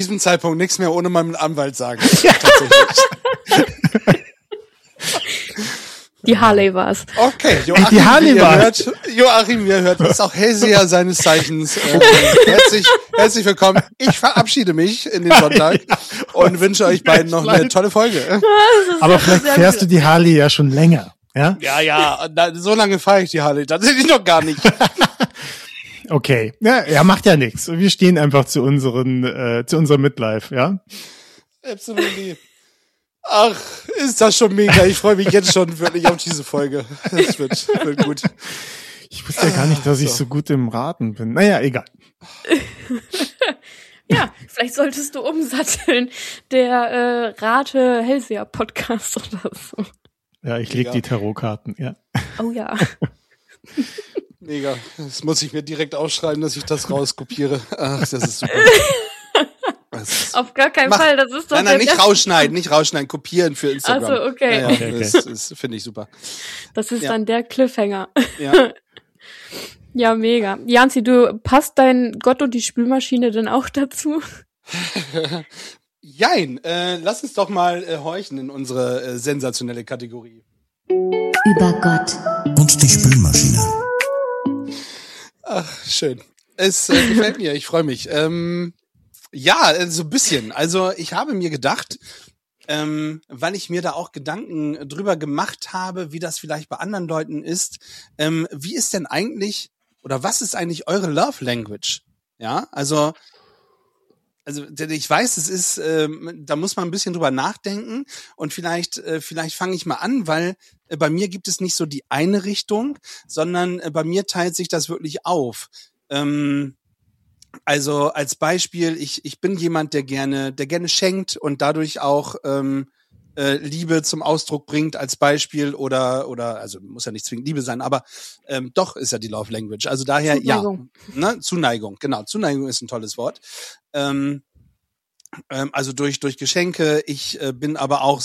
diesem Zeitpunkt nichts mehr ohne meinen Anwalt sagen. Tatsächlich. Die Harley war's. Okay, die Harley Joachim, wie ihr hört, ist auch Hellseher seines Zeichens. Herzlich willkommen. Ich verabschiede mich in den Sonntag und wünsche euch beiden noch eine tolle Folge. Aber vielleicht fährst du die Harley ja schon länger, ja? Ja, so lange fahre ich die Harley tatsächlich noch gar nicht. Okay, ja, macht ja nichts. Wir stehen einfach zu unserem Midlife, ja? Absolutely. Ach, ist das schon mega. Ich freue mich jetzt schon wirklich auf diese Folge. Das wird gut. Ich wusste ja gar nicht, dass ich so gut im Raten bin. Naja, egal. Ja, vielleicht solltest du umsatteln. Der Rate-Hellseher-Podcast oder so. Ja, ich leg die Tarotkarten, ja. Oh ja. Mega. Das muss ich mir direkt aufschreiben, dass ich das rauskopiere. Ach, das ist super. Auf gar keinen Fall, das ist doch... Nein, nicht rausschneiden, kopieren für Instagram. Ach so, okay. Ja, okay. Das finde ich super. Das ist dann der Cliffhanger. Ja. Ja, mega. Janzi, passt dein Gott und die Spülmaschine denn auch dazu? Jein, lass uns doch mal horchen in unsere sensationelle Kategorie. Über Gott und die Spülmaschine. Ach, schön. Es gefällt mir, ich freue mich. Ja, so ein bisschen. Also ich habe mir gedacht, weil ich mir da auch Gedanken drüber gemacht habe, wie das vielleicht bei anderen Leuten ist, wie ist denn eigentlich, oder was ist eigentlich eure Love Language? Ja, also ich weiß, es ist, da muss man ein bisschen drüber nachdenken und vielleicht fange ich mal an, weil bei mir gibt es nicht so die eine Richtung, sondern bei mir teilt sich das wirklich auf. Also als Beispiel, ich bin jemand, der gerne schenkt und dadurch auch Liebe zum Ausdruck bringt als Beispiel oder also muss ja nicht zwingend Liebe sein, aber doch ist ja die Love Language. Also daher Zuneigung. Ja, ne? Zuneigung, genau. Zuneigung ist ein tolles Wort. Also durch Geschenke. Ich bin aber auch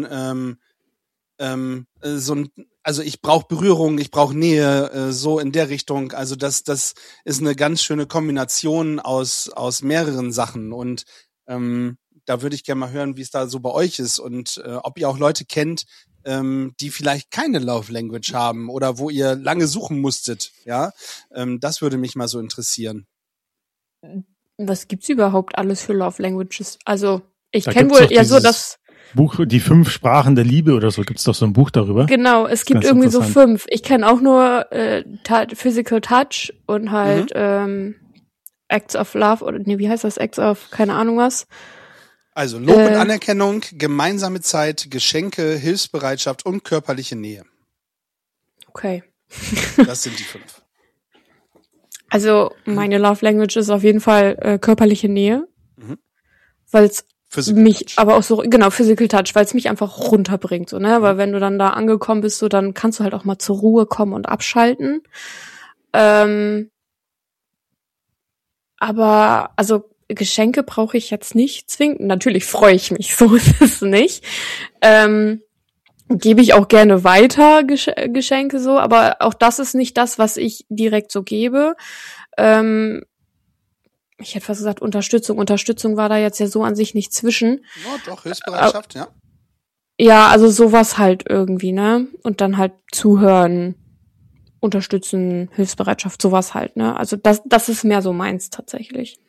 also ich brauche Berührung, ich brauche Nähe, so in der Richtung. Also das ist eine ganz schöne Kombination aus mehreren Sachen und da würde ich gerne mal hören, wie es da so bei euch ist und ob ihr auch Leute kennt, die vielleicht keine Love Language haben oder wo ihr lange suchen musstet. Ja, das würde mich mal so interessieren. Was gibt's überhaupt alles für Love Languages? Also ich Da kenne gibt's wohl doch ja so das Buch, die 5 Sprachen der Liebe oder so, gibt's doch so ein Buch darüber. Genau, es gibt Ganz irgendwie so interessant. 5. Ich kenne auch nur Physical Touch und halt Acts of Love oder nee, wie heißt das? Acts of keine Ahnung was. Also Lob und Anerkennung, gemeinsame Zeit, Geschenke, Hilfsbereitschaft und körperliche Nähe. Okay. Das sind die 5. Also meine Love Language ist auf jeden Fall körperliche Nähe, weil es mich Touch. aber auch so, genau, Physical Touch, weil es mich einfach runterbringt, so, ne, weil wenn du dann da angekommen bist, so, dann kannst du halt auch mal zur Ruhe kommen und abschalten. Aber, also, Geschenke brauche ich jetzt nicht zwingend. Natürlich freue ich mich, so ist es nicht. Gebe ich auch gerne weiter Geschenke so, aber auch das ist nicht das, was ich direkt so gebe. Ich hätte fast gesagt Unterstützung. Unterstützung war da jetzt ja so an sich nicht zwischen. Ja, doch, Hilfsbereitschaft, ja. Ja, also sowas halt irgendwie, ne? Und dann halt zuhören, unterstützen, Hilfsbereitschaft, sowas halt, ne? Also das ist mehr so meins tatsächlich.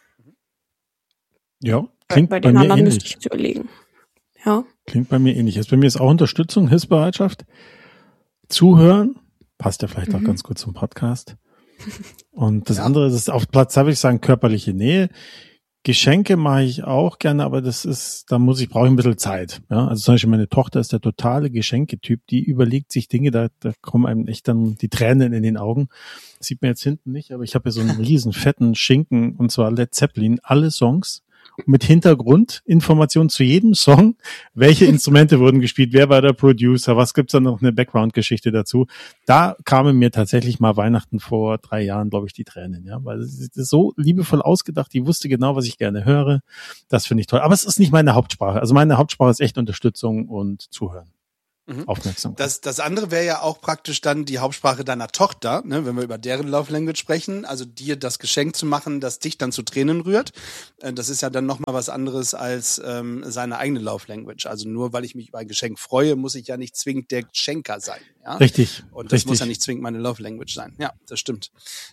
Ja, klingt Bei bei den mir anderen müsste ähnlich. ich jetzt überlegen. Ja. Klingt bei mir ähnlich. Bei mir ist auch Unterstützung, Hilfsbereitschaft, Zuhören, passt ja vielleicht auch ganz gut zum Podcast. Und das andere ist auf Platz 2, würde ich sagen, körperliche Nähe. Geschenke mache ich auch gerne, aber brauche ich ein bisschen Zeit. Ja, also zum Beispiel meine Tochter ist der totale Geschenketyp, die überlegt sich Dinge, da kommen einem echt dann die Tränen in den Augen. Das sieht man jetzt hinten nicht, aber ich habe hier so einen riesen fetten Schinken, und zwar Led Zeppelin, alle Songs mit Hintergrundinformationen zu jedem Song, welche Instrumente wurden gespielt, wer war der Producer, was gibt's da noch eine Background-Geschichte dazu. Da kamen mir tatsächlich mal Weihnachten vor 3 Jahren, glaube ich, die Tränen, ja, weil es ist so liebevoll ausgedacht, die wusste genau, was ich gerne höre. Das finde ich toll. Aber es ist nicht meine Hauptsprache. Also meine Hauptsprache ist echt Unterstützung und Zuhören. Aufmerksamkeit. Das andere wäre ja auch praktisch dann die Hauptsprache deiner Tochter, ne, wenn wir über deren Love Language sprechen, also dir das Geschenk zu machen, das dich dann zu Tränen rührt. Das ist ja dann nochmal was anderes als seine eigene Love Language. Also nur weil ich mich über ein Geschenk freue, muss ich ja nicht zwingend der Schenker sein. Ja? Richtig. Und das muss ja nicht zwingend meine Love Language sein. Ja, das stimmt.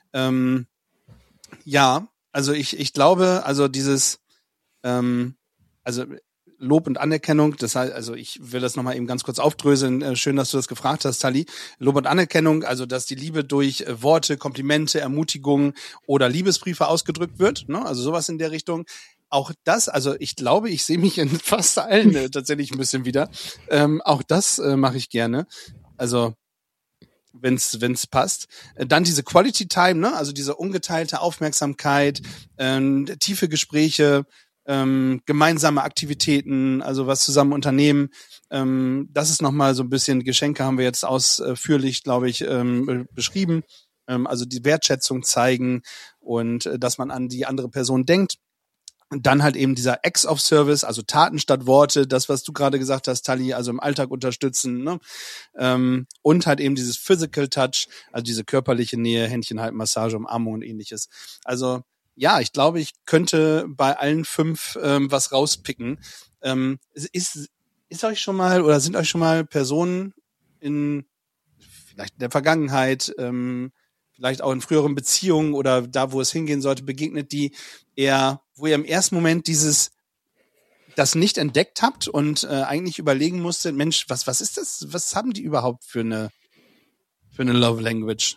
Ja, also ich glaube, also dieses also Lob und Anerkennung, das heißt, also ich will das nochmal eben ganz kurz aufdröseln. Schön, dass du das gefragt hast, Tali. Lob und Anerkennung, also dass die Liebe durch Worte, Komplimente, Ermutigungen oder Liebesbriefe ausgedrückt wird, ne? Also sowas in der Richtung. Auch das, also ich glaube, ich sehe mich in fast allen tatsächlich ein bisschen wieder. Auch das mache ich gerne. Also wenn's passt. Dann diese Quality Time, ne? Also diese ungeteilte Aufmerksamkeit, tiefe Gespräche, gemeinsame Aktivitäten, also was zusammen unternehmen. Das ist nochmal so ein bisschen, Geschenke haben wir jetzt ausführlich, glaube ich, beschrieben. Also die Wertschätzung zeigen und dass man an die andere Person denkt. Und dann halt eben dieser Acts of Service, also Taten statt Worte, das, was du gerade gesagt hast, Tali, also im Alltag unterstützen, ne? Und halt eben dieses Physical Touch, also diese körperliche Nähe, Händchen halten, Massage, Umarmung und ähnliches. Also ja, ich glaube, ich könnte bei allen 5 was rauspicken. Ist euch schon mal oder sind euch schon mal Personen in vielleicht in der Vergangenheit, vielleicht auch in früheren Beziehungen oder da, wo es hingehen sollte, begegnet, wo ihr im ersten Moment das nicht entdeckt habt und eigentlich überlegen musstet, Mensch, was ist das? Was haben die überhaupt für eine Love Language?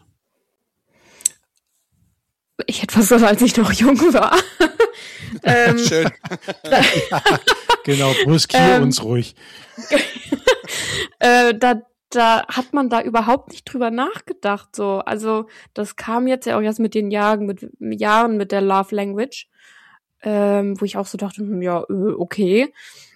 Ich hätte fast gesagt, als ich noch jung war. Schön. Genau, brüskier uns ruhig. Da hat man da überhaupt nicht drüber nachgedacht. So, also das kam jetzt ja auch erst mit den Jahren mit der Love Language, wo ich auch so dachte, ja, okay.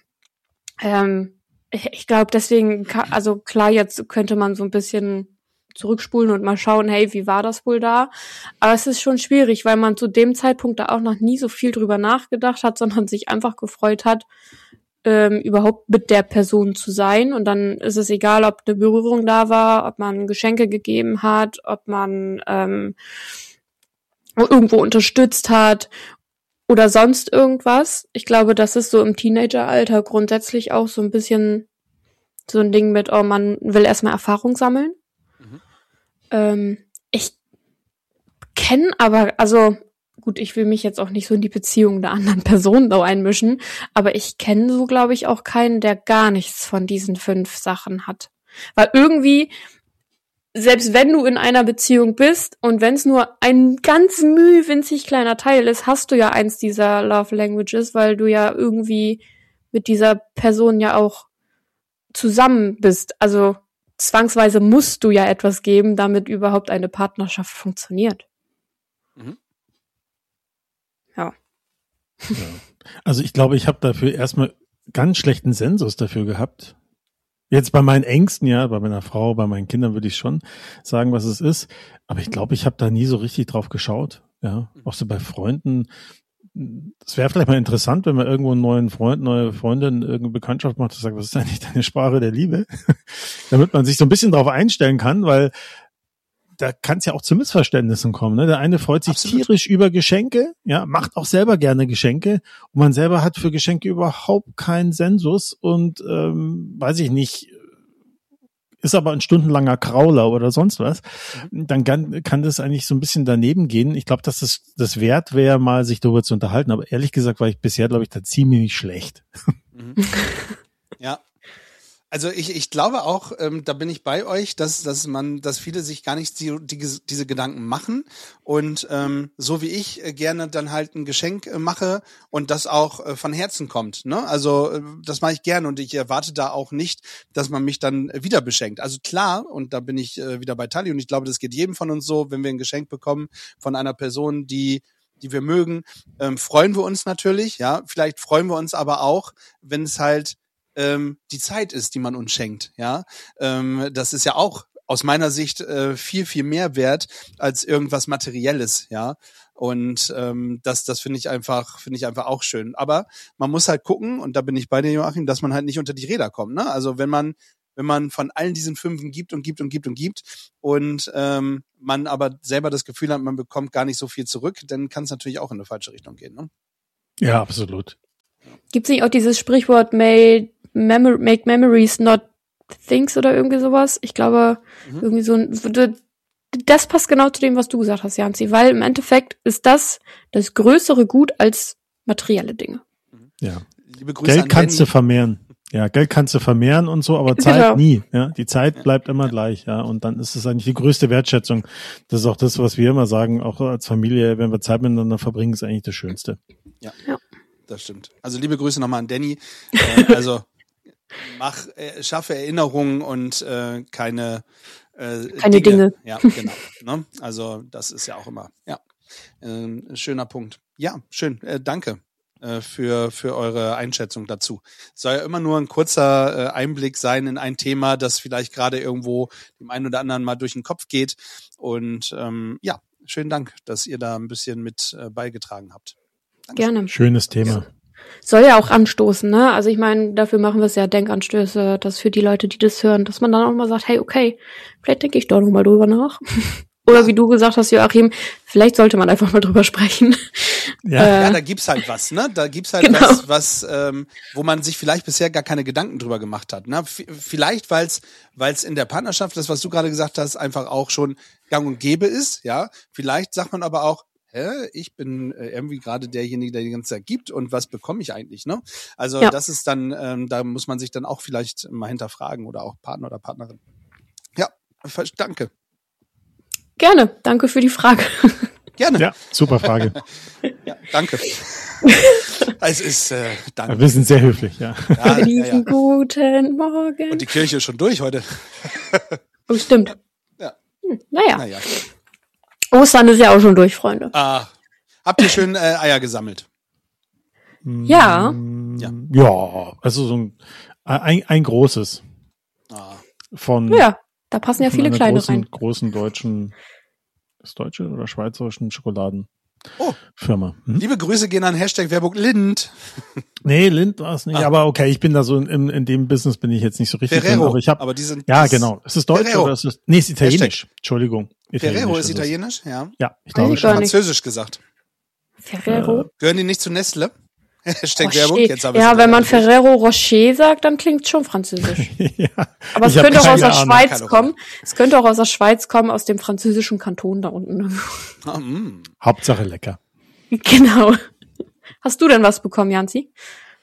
Ich glaube, deswegen, also klar, jetzt könnte man so ein bisschen zurückspulen und mal schauen, hey, wie war das wohl da? Aber es ist schon schwierig, weil man zu dem Zeitpunkt da auch noch nie so viel drüber nachgedacht hat, sondern sich einfach gefreut hat, überhaupt mit der Person zu sein. Und dann ist es egal, ob eine Berührung da war, ob man Geschenke gegeben hat, ob man irgendwo unterstützt hat oder sonst irgendwas. Ich glaube, das ist so im Teenageralter grundsätzlich auch so ein bisschen so ein Ding mit, oh, man will erstmal Erfahrung sammeln. Ich kenne aber, also gut, ich will mich jetzt auch nicht so in die Beziehung der anderen Personen da einmischen, aber ich kenne so, glaube ich, auch keinen, der gar nichts von diesen 5 Sachen hat. Weil irgendwie, selbst wenn du in einer Beziehung bist und wenn es nur ein ganz winzig kleiner Teil ist, hast du ja eins dieser Love Languages, weil du ja irgendwie mit dieser Person ja auch zusammen bist. Also zwangsweise musst du ja etwas geben, damit überhaupt eine Partnerschaft funktioniert. Mhm. Ja. Also ich glaube, ich habe dafür erstmal ganz schlechten Sensus dafür gehabt. Jetzt bei meinen Ängsten, ja, bei meiner Frau, bei meinen Kindern würde ich schon sagen, was es ist. Aber ich glaube, ich habe da nie so richtig drauf geschaut. Ja, auch so bei Freunden. Es wäre vielleicht mal interessant, wenn man irgendwo einen neuen Freund, neue Freundin, irgendeine Bekanntschaft macht und sagt, was ist eigentlich deine Sprache der Liebe? Damit man sich so ein bisschen drauf einstellen kann, weil da kann es ja auch zu Missverständnissen kommen. Ne? Der eine freut sich tierisch über Geschenke, ja, macht auch selber gerne Geschenke und man selber hat für Geschenke überhaupt keinen Sensus und weiß ich nicht, ist aber ein stundenlanger Krauler oder sonst was, dann kann das eigentlich so ein bisschen daneben gehen. Ich glaube, dass das wert wäre, mal sich darüber zu unterhalten. Aber ehrlich gesagt war ich bisher, glaube ich, da ziemlich schlecht. Mhm. Ja. Also ich glaube auch, da bin ich bei euch, dass viele sich gar nicht diese Gedanken machen und so wie ich gerne dann halt ein Geschenk mache und das auch von Herzen kommt, ne? Also das mache ich gerne und ich erwarte da auch nicht, dass man mich dann wieder beschenkt. Also klar, und da bin ich wieder bei Tali und ich glaube, das geht jedem von uns so, wenn wir ein Geschenk bekommen von einer Person, die wir mögen, freuen wir uns natürlich, ja. Vielleicht freuen wir uns aber auch, wenn es halt die Zeit ist, die man uns schenkt, ja. Das ist ja auch aus meiner Sicht viel, viel mehr wert als irgendwas Materielles, ja. Und das finde ich einfach auch schön. Aber man muss halt gucken, und da bin ich bei dir, Joachim, dass man halt nicht unter die Räder kommt, ne? Also wenn man wenn man von allen diesen 5 gibt und man aber selber das Gefühl hat, man bekommt gar nicht so viel zurück, dann kann es natürlich auch in eine falsche Richtung gehen. Ne? Ja, absolut. Gibt's nicht auch dieses Sprichwort make memories not things oder irgendwie sowas? Ich glaube, irgendwie so das passt genau zu dem, was du gesagt hast, Janzi, weil im Endeffekt ist das größere Gut als materielle Dinge. Ja. Liebe Grüße Geld an kannst du Danny. vermehren. Ja, Geld kannst du vermehren und so, aber Genau. Zeit nie. Ja, die Zeit bleibt immer gleich. Ja, und dann ist es eigentlich die größte Wertschätzung. Das ist auch das, was wir immer sagen, auch als Familie, wenn wir Zeit miteinander verbringen, ist eigentlich das Schönste. Ja, Ja. das stimmt. Also liebe Grüße nochmal an Danny. Also schaffe Erinnerungen und keine Dinge. Ja, genau. Ne? Also das ist ja auch immer ein schöner Punkt. Ja, schön. Danke für eure Einschätzung dazu. Soll ja immer nur ein kurzer Einblick sein in ein Thema, das vielleicht gerade irgendwo dem einen oder anderen mal durch den Kopf geht. Und schönen Dank, dass ihr da ein bisschen mit beigetragen habt. Dankeschön. Gerne. Schönes Thema. Soll ja auch anstoßen, ne? Also ich meine, dafür machen wir es ja, Denkanstöße, dass für die Leute, die das hören, dass man dann auch mal sagt, hey, okay, vielleicht denke ich doch noch mal drüber nach. Oder wie du gesagt hast, Joachim, vielleicht sollte man einfach mal drüber sprechen. Ja, Ja, da gibt's halt was, ne? Da gibt's halt Genau. was, wo man sich vielleicht bisher gar keine Gedanken drüber gemacht hat. Ne? Vielleicht, weil's in der Partnerschaft, das, was du gerade gesagt hast, einfach auch schon gang und gäbe ist, ja. Vielleicht sagt man aber auch, ich bin irgendwie gerade derjenige, der die ganze Zeit gibt und was bekomme ich eigentlich, ne? Also Ja. das ist dann, da muss man sich dann auch vielleicht mal hinterfragen oder auch Partner oder Partnerin. Ja, danke. Gerne, danke für die Frage. Gerne. ja, super Frage. Ja, danke. Es ist, danke. Wir sind sehr höflich, ja. Diesen guten Morgen. Und die Kirche ist schon durch heute. Oh, stimmt. Ja. Naja, Naja. Ostern ist ja auch schon durch, Freunde. Habt ihr schön Eier gesammelt? Ja. Ja, also so ein großes Ah. von, Ja, da passen ja von viele einer kleine großen, rein. großen deutschen, ist deutsche oder schweizerischen Schokoladenfirma. Oh. Liebe Grüße gehen an #Werbung Lind. Nee, Lind war es nicht, aber okay, ich bin da so in dem Business bin ich jetzt nicht so richtig Ferrero. drin, aber ich habe Aber die sind ja genau. Ist es deutsch Ferrero. oder ist es nee, ist italienisch. Entschuldigung. Ferrero ist es. italienisch, ja. Ja, ich Weiß glaube ich gar schon. nicht. Französisch gesagt. Ferrero. Gehören die nicht zu Nestle? Rocher. Werbung. Jetzt haben wir Ja, sie wenn man gleich. Ferrero Rocher sagt, dann klingt schon französisch. ja. Aber es Ich hab könnte auch aus keine der Ahnung. Schweiz Keine kommen. Es könnte auch aus der Schweiz kommen, aus dem französischen Kanton da unten. Ah, mm. Hauptsache lecker. Genau. Hast du denn was bekommen, Janzi?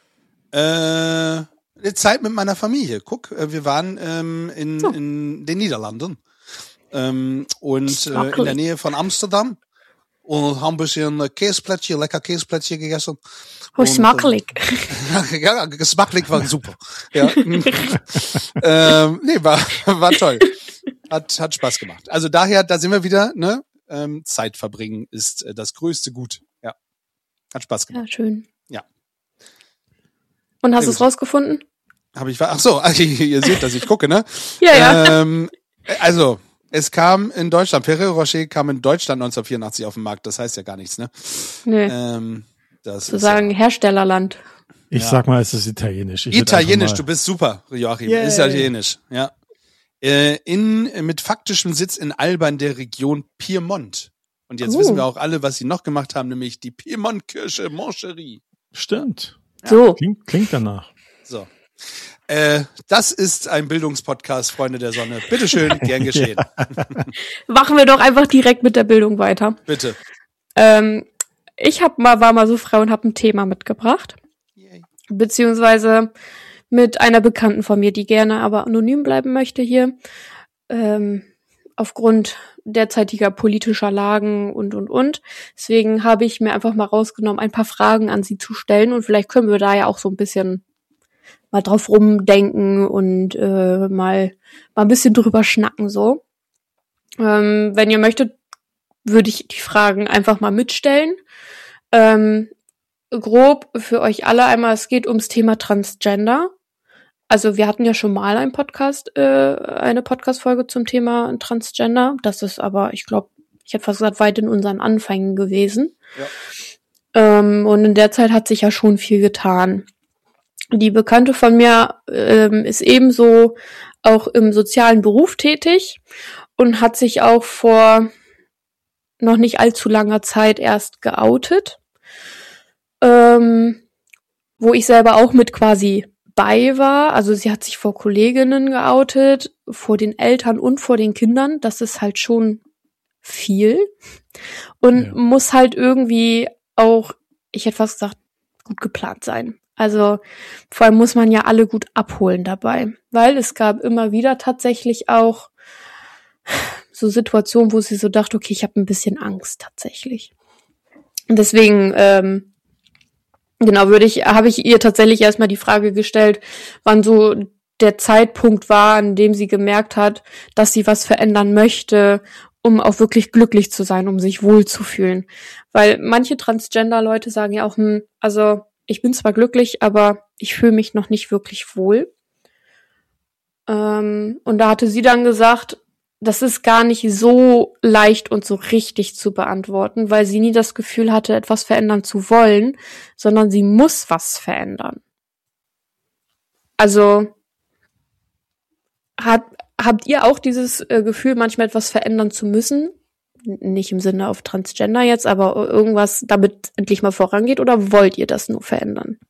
Zeit mit meiner Familie. Guck, wir waren in den Niederlanden und in der Nähe von Amsterdam und haben ein bisschen lecker Käsplätzchen gegessen. Oh, Und, schmackelig. Ja, geschmacklich war super. Ja. Nee, war toll. Hat Spaß gemacht. Also daher, da sind wir wieder, ne? Zeit verbringen ist das größte Gut. Ja. Hat Spaß gemacht. Ja, schön. Ja. Und hast Sehr du es gut. rausgefunden? Ach so, ihr seht, dass ich gucke, ne? Ja. Also, es kam in Deutschland, Ferrero Rocher kam in Deutschland 1984 auf den Markt. Das heißt ja gar nichts, ne? Nö. Das Zu ist sagen Herstellerland. Ich Ja. sag mal, es ist italienisch. Ich würd Italienisch, einfach du bist super, Joachim. Yay. Ist italienisch, ja. Mit faktischem Sitz in Alba in der Region Piemont. Und jetzt wissen wir auch alle, was sie noch gemacht haben, nämlich die Piemont-Kirsche Moncherie. Stimmt. So. Klingt danach. So. Das ist ein Bildungspodcast, Freunde der Sonne. Bitteschön, gern geschehen. Machen wir doch einfach direkt mit der Bildung weiter. Bitte. Ich war mal so frei und habe ein Thema mitgebracht. Yay. Beziehungsweise mit einer Bekannten von mir, die gerne aber anonym bleiben möchte hier. Aufgrund derzeitiger politischer Lagen und. Deswegen habe ich mir einfach mal rausgenommen, ein paar Fragen an sie zu stellen und vielleicht können wir da ja auch so ein bisschen mal drauf rumdenken und mal ein bisschen drüber schnacken so. Wenn ihr möchtet, würde ich die Fragen einfach mal mitstellen. Grob für euch alle einmal, es geht ums Thema Transgender. Also wir hatten ja schon mal eine Podcast-Folge zum Thema Transgender. Das ist aber, ich glaube, ich hätte fast gesagt, weit in unseren Anfängen gewesen. Ja. Und in der Zeit hat sich ja schon viel getan. Die Bekannte von mir ist ebenso auch im sozialen Beruf tätig und hat sich auch vor noch nicht allzu langer Zeit erst geoutet, wo ich selber auch mit quasi bei war. Also sie hat sich vor Kolleginnen geoutet, vor den Eltern und vor den Kindern. Das ist halt schon viel und muss halt irgendwie auch, ich hätte fast gesagt, gut geplant sein. Also vor allem muss man ja alle gut abholen dabei, weil es gab immer wieder tatsächlich auch so Situationen, wo sie so dachte, okay, ich habe ein bisschen Angst tatsächlich. Und deswegen, habe ich ihr tatsächlich erstmal die Frage gestellt, wann so der Zeitpunkt war, an dem sie gemerkt hat, dass sie was verändern möchte, um auch wirklich glücklich zu sein, um sich wohlzufühlen. Weil manche Transgender-Leute sagen ja auch, also ich bin zwar glücklich, aber ich fühle mich noch nicht wirklich wohl. Und da hatte sie dann gesagt, das ist gar nicht so leicht und so richtig zu beantworten, weil sie nie das Gefühl hatte, etwas verändern zu wollen, sondern sie muss was verändern. Also habt ihr auch dieses Gefühl, manchmal etwas verändern zu müssen? Nicht im Sinne auf Transgender jetzt, aber irgendwas, damit endlich mal vorangeht, oder wollt ihr das nur verändern?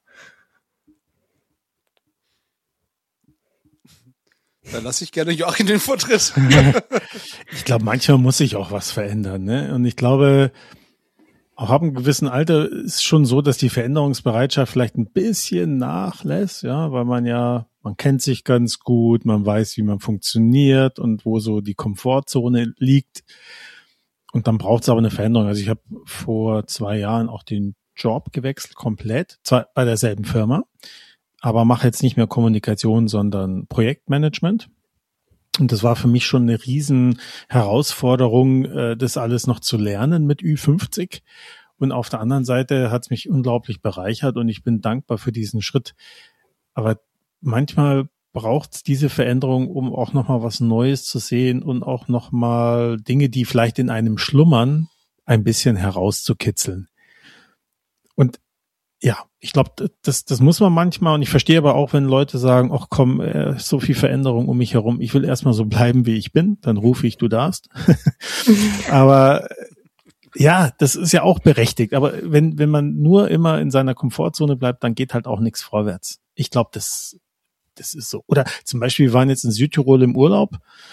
Da lasse ich gerne Joachim den Vortritt. Ich glaube, manchmal muss sich auch was verändern, ne? Und ich glaube, auch ab einem gewissen Alter ist schon so, dass die Veränderungsbereitschaft vielleicht ein bisschen nachlässt, ja, weil man kennt sich ganz gut, man weiß, wie man funktioniert und wo so die Komfortzone liegt. Und dann braucht es aber eine Veränderung. Also ich habe vor 2 Jahren auch den Job gewechselt, komplett, zwar bei derselben Firma, aber mache jetzt nicht mehr Kommunikation, sondern Projektmanagement. Und das war für mich schon eine riesen Herausforderung, das alles noch zu lernen mit Ü50. Und auf der anderen Seite hat es mich unglaublich bereichert und ich bin dankbar für diesen Schritt. Aber manchmal braucht es diese Veränderung, um auch nochmal was Neues zu sehen und auch nochmal Dinge, die vielleicht in einem schlummern, ein bisschen herauszukitzeln. Und ja, ich glaube, das muss man manchmal, und ich verstehe aber auch, wenn Leute sagen, ach komm, so viel Veränderung um mich herum, ich will erstmal so bleiben, wie ich bin, dann rufe ich, du darfst. Aber ja, das ist ja auch berechtigt, aber wenn man nur immer in seiner Komfortzone bleibt, dann geht halt auch nichts vorwärts. Ich glaube, das ist so. Oder zum Beispiel, wir waren jetzt in Südtirol im Urlaub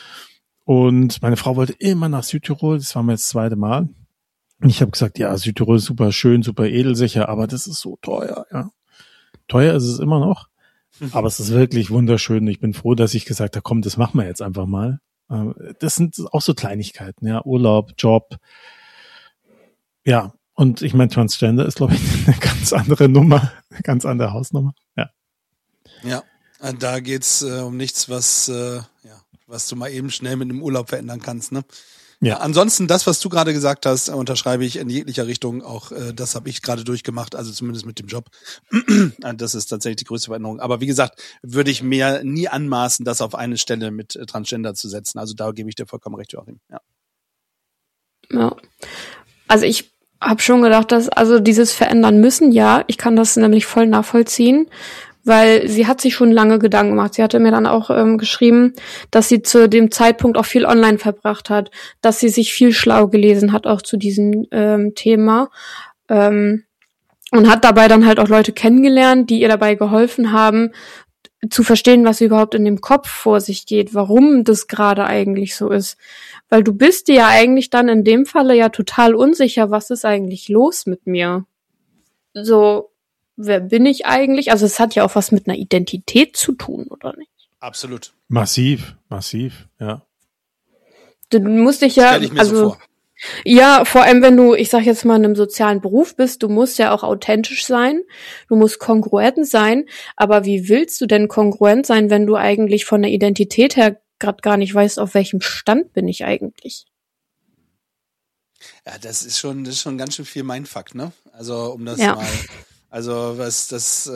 und meine Frau wollte immer nach Südtirol, das waren wir jetzt das 2. Mal. Und ich habe gesagt, ja, Südtirol ist super schön, super edelsicher, aber das ist so teuer, ja. Teuer ist es immer noch, aber es ist wirklich wunderschön. Ich bin froh, dass ich gesagt habe, komm, das machen wir jetzt einfach mal. Das sind auch so Kleinigkeiten, ja, Urlaub, Job. Ja, und ich meine, Transgender ist, glaube ich, eine ganz andere Nummer, eine ganz andere Hausnummer, ja. Ja, da geht's um nichts, was du mal eben schnell mit einem Urlaub verändern kannst, ne? Ja. Ansonsten, das, was du gerade gesagt hast, unterschreibe ich in jeglicher Richtung. Auch das habe ich gerade durchgemacht, also zumindest mit dem Job. Das ist tatsächlich die größte Veränderung. Aber wie gesagt, würde ich mir nie anmaßen, das auf eine Stelle mit Transgender zu setzen. Also da gebe ich dir vollkommen recht, Joachim. Ja. Also ich habe schon gedacht, dass also dieses Verändern müssen, ja, ich kann das nämlich voll nachvollziehen. Weil sie hat sich schon lange Gedanken gemacht. Sie hatte mir dann auch geschrieben, dass sie zu dem Zeitpunkt auch viel online verbracht hat, dass sie sich viel schlau gelesen hat, auch zu diesem Thema. Und hat dabei dann halt auch Leute kennengelernt, die ihr dabei geholfen haben, zu verstehen, was überhaupt in dem Kopf vor sich geht, warum das gerade eigentlich so ist. Weil du bist dir ja eigentlich dann in dem Falle ja total unsicher, was ist eigentlich los mit mir? So, wer bin ich eigentlich? Also es hat ja auch was mit einer Identität zu tun, oder nicht? Absolut. Massiv, ja. Du musst dich ja, stell ich mir so vor. Ja, vor allem wenn du, ich sag jetzt mal, in einem sozialen Beruf bist, du musst ja auch authentisch sein, du musst kongruent sein, aber wie willst du denn kongruent sein, wenn du eigentlich von der Identität her gerade gar nicht weißt, auf welchem Stand bin ich eigentlich? Ja, das ist schon ganz schön viel Mindfuck, ne? Also um das Ja. mal, also was das,